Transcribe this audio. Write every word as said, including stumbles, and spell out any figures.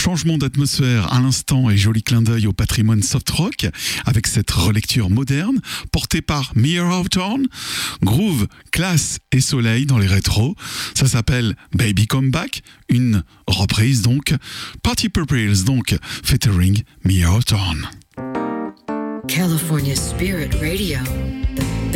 Changement d'atmosphère à l'instant et joli clin d'œil au patrimoine soft rock avec cette relecture moderne portée par Mia Hawthorne. Groove, classe et soleil dans les rétros. Ça s'appelle Baby Come Back, une reprise donc. Party Purples donc, featuring Mia Hawthorne. California Spirit Radio, the